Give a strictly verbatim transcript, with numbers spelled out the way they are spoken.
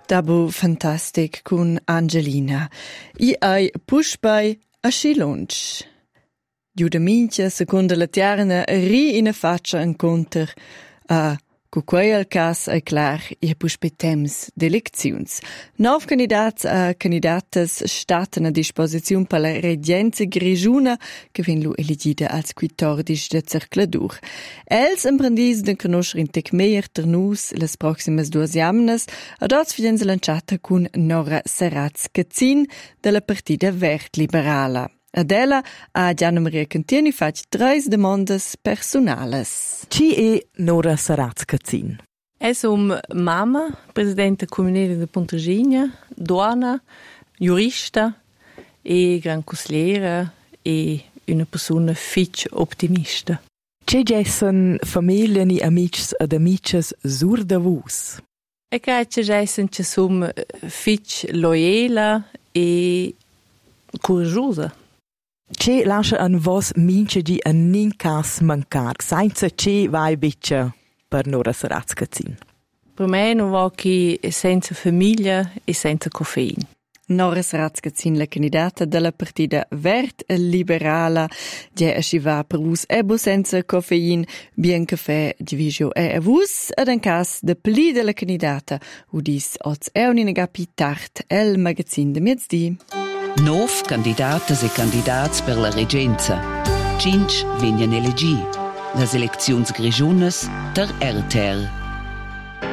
Dabo fantastic con Angelina. I ai pushbai a Schilunch. Giuda minchia, secondo la tiarna, ri in a faccia inconter a cu quei al cas è clar i pushbai temps d'elecziuns. Nov candidats a candidatas staten a disposizione per la regenza grigiuna che vien lu elegida als quattordici de cercladur. Els imprendis de conoscer in tec meier ter nus las proximas duas jamnas ad oz viens lanciata cun Nora Serraz-Cazzin della partida Vert Liberala. Adela a Gianna Maria Cantieni fac tres demandas personales. Chi è Nora Serraz-Cazzin? È um mamma, presidente comunale di Pontragigna, donna, giurista e gran consigliera e una persona fitch optimista. C'è gessen famiglia e amici ed amiches sur da vus? E che c'è gessen c'è sum fitch loyela e coraggiosa. C'è lascia an vos mince di an nin cas mancar, senza c'è vai bitcha per Nora Serraz-Cazzin. Per me non va che senza famiglia e senza caffeina. Nora Serraz-Cazzin, la candidata della partita Vert Liberala, già arriva per vus ebo senza caffein, bien caffè divisio e a vus, ed in cas de pli della candidata, udis oz è un'inagapi tart el magazin de mezzdi. Nov candidatas e candidats per la regenza. Cinc venien elegi. Las elecziuns grigiunas ter R T R.